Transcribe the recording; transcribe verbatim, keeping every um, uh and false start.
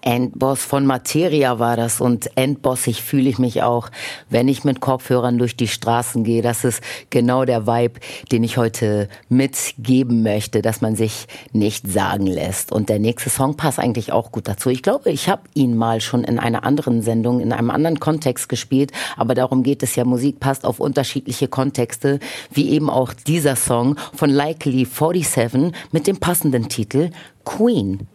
Endboss von Materia war das und endbossig fühle ich mich auch, wenn ich mit Kopfhörern durch die Straßen gehe. Das ist genau der Vibe, den ich heute mitgeben möchte, dass man sich nicht sagen lässt. Und der nächste Song passt eigentlich auch gut dazu. Ich glaube, ich habe ihn mal schon in einer anderen Sendung, in einem anderen Kontext gespielt, aber darum geht es ja, Musik passt auf unterschiedliche Kontexte, wie eben auch dieser Song von Likely siebenundvierzig mit dem passenden Titel Queen.